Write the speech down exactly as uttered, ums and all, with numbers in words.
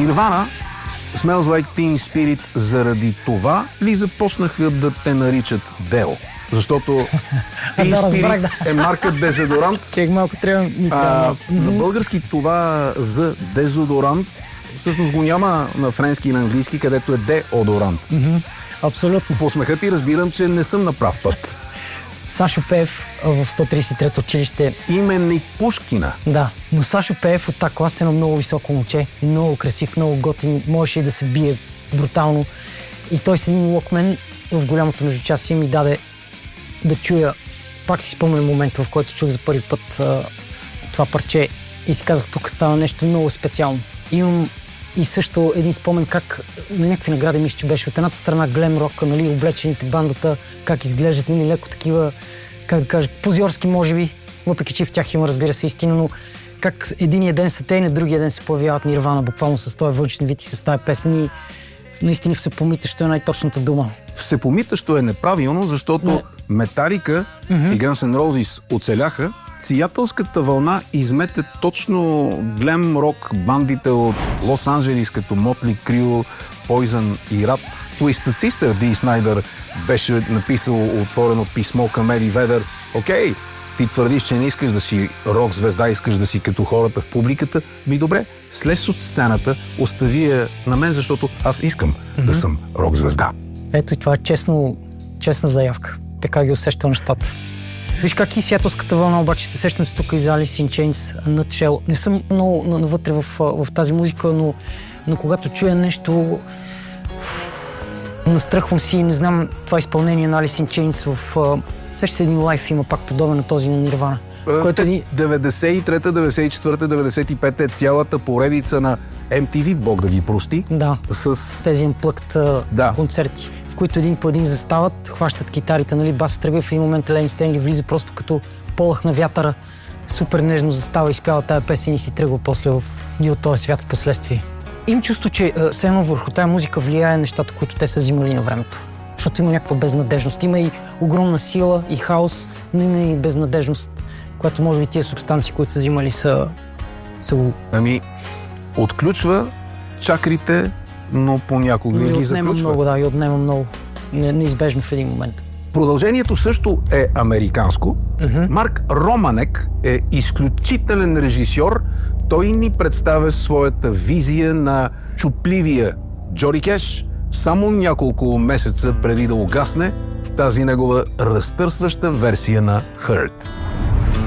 Nirvana, Smells Like Teen Spirit, заради това ли започнаха да те наричат Део? Защото Teen Да, разбрах, Spirit е марка дезодорант. Чек малко трябва... Ми трябва. А, на български това за дезодорант всъщност го няма на френски и на английски, където е деодорант. Мгм. Абсолютно. По смеха ти разбирам, че не съм на прав път. Сашо Пеев в сто тридесет и трето училище. Именник Пушкина. Да, но Сашо Пеев от тази клас е едно много високо момче, много красив, много готин, можеше и да се бие брутално. И той с един локмен в голямото междучасие ми даде да чуя. Пак си спомням момента, в който чух за първи път а, това парче и си казах, тук става нещо много специално. Имам и също един спомен как на някакви награди мисля, че беше от едната страна глем рока, нали, облечените бандата, как изглеждат, нали, леко такива, как да кажа, позорски може би, въпреки че в тях има, разбира се, истина, но как единия ден са те, на другия ден се появяват Нирвана, буквално с този външен вид и с тази песен и наистина всепомитащо е най-точната дума. Всепомитащо е неправилно, защото Не. Металика и Guns N' Roses оцеляха. Сиятелската вълна измете точно глем рок бандите от Лос-Анджелис, като Мотли Крю, Poison и Rat. Twisted Sister, Ди Снайдър, беше написал отворено писмо към Еди Ведър. Окей, ти твърдиш, че не искаш да си рок-звезда, искаш да си като хората в публиката. Ми добре, слез от сцената, остави я на мен, защото аз искам mm-hmm. да съм рок-звезда. Ето и това е честно, честна заявка. Така ги усеща нещата. Виж как и Сиатълската вълна, обаче се сещам се тук и за Alice in Chains, Nutshell. Не съм много навътре в, в тази музика, но, но когато чуя нещо, настръхвам си и не знам това изпълнение на Alice in Chains в... Сеща се един лайф има пак подобен на този на Nirvana. В който един... деветдесет и трета, деветдесет и четвърта, деветдесет и пета е цялата поредица на Ем Ти Ви, Бог да ги прости. Да, с тези unplugged да. концерти, в които един по един застават, хващат китарите, нали, бас тръгва и в един момент Лейн Стенли влиза просто като полъх на вятъра, супер нежно застава и спява тая песен и си тръгва после в... и от този свят в последствие. Им чувство, че все едно върху тая музика влияе нещата, които те са взимали на времето. Защото има някаква безнадежност. Има и огромна сила и хаос, но има и безнадежност, която може би тия субстанции, които са взимали, са... са... Ами, отключва чакрите, но понякога но ги отнема заключва. много, да, и отнема много. Не, неизбежно в един момент. Продължението също е американско. Mm-hmm. Марк Романек е изключителен режисьор. Той ни представя своята визия на чупливия Джони Кеш само няколко месеца преди да угасне в тази негова разтърсваща версия на Hurt.